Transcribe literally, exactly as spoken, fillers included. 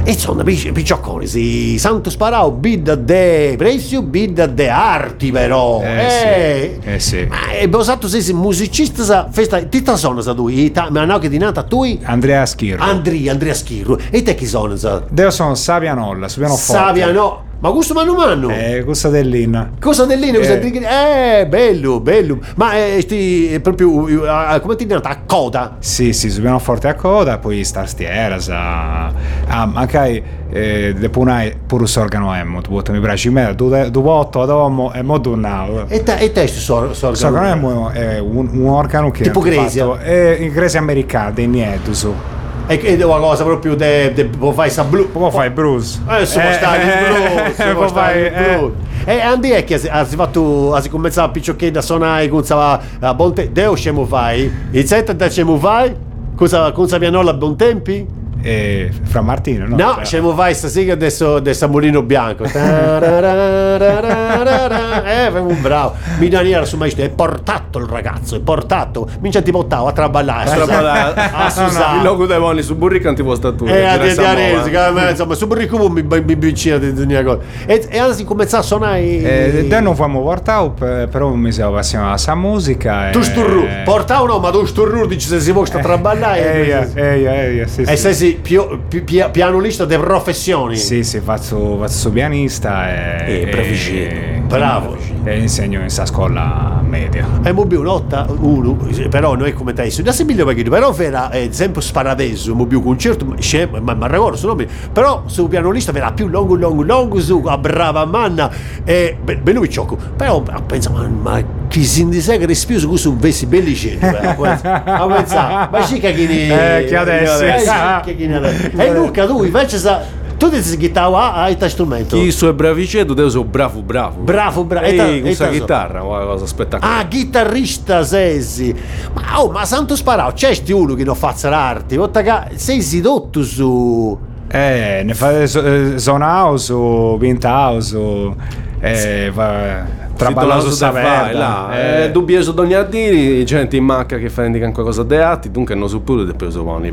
E sono picciocconi, sì. Santo Sparao, bidda de prezio, bidda de arti, però. Eh, eh sì. Eh sì. Ma e bosato sei musicista, sa festa, ti ta sono sa tu, ma no che di nata tu? Andrea Schirro. Andrea, Andrea Schirro. E te chi sono, sa? Io sono Savianolla, su pianoforte. Saviano. Ma questo manu manu? Eh, cosa dell'inna. Cosa dell'inna? Eh. eh, bello, bello. Ma eh, sti, è proprio, eh, come ti dicono, a coda? Sì, sì, su pianoforte a coda, poi sta stiera, sa... Ah, magari, eh, dopo un'ai pure s'organo emmo, tu mi piace me, dopo otto ad uomo è molto un E te, e te sto s'organo emmo è un, un organo che... Tipo Gresia? È in Gresia americana, dei niente, su. E che è una cosa proprio de, de può fare sa blu, può fare blues, eh sono eh, stati blues, eh, può fare blues. E Andy è che ha fatto, ha si cominciato a picciocchetta a suonare con a buon tempo, deo scemo vai, il set da scemo vai, cosa con Savianola a buon tempi? E Fra Martino, no? No, scemo vai stasera adesso adesso a Mulino Bianco. Eh, un bravo. Mi Daniela su maestro, è portato il ragazzo, è portato. Minchia ti portavo a traballare, a traballare, a Susano. Il logo dei moni su Burrico non ti può stare tu. Eh, a di Aresi, insomma, su Burrico mi mi vicina di ogni cosa. E e anzi cominciare a suonare. E da non famo portavo, però mi si appassionava a sa musica. Tu sturru, portavo no, ma tu sturru dici se si vuole sta traballare. Eh, eh, eh, sì, e se si Pio, pi, pi, pianolista di professioni. Sì, sì, faccio, faccio pianista e, eh, e, bravo. E insegno in questa scuola media. E mo più un'otta, uno, però noi come te, da Sibillio perché però era eh, sempre sparaveso, mo più concerto, scemo, ma mi ricordo su nome, però su pianolista era più lungo, lungo, lungo, su, a brava manna, e bello picciocco, però penso, ma, ma chi si indica che respiro questo un vesi bellissimo, a pensare, ma sì che chi ne... Eh, che adesso... E Luca, tu invece sa, tu dici chitarra hai questo strumento? Chi su è braviceto, te sono bravo bravo. Bravo bravo. E questa chitarra, una cosa spettacolare. Ah, chitarrista sei. Ma oh, ma santo sparato, c'è sti uno che non fa l'arti, sei sedotto su... Eh, ne fa zona house, vinta house, eh, va... Traballato su là, eh, dubbioso d'ogni addiri, gente in macca che fa indicare qualcosa di atti, dunque non so pure di preso